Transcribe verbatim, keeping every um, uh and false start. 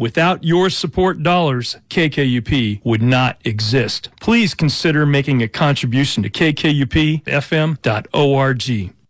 Without your support dollars, K K U P would not exist. Please consider making a contribution to K K U P F M dot org.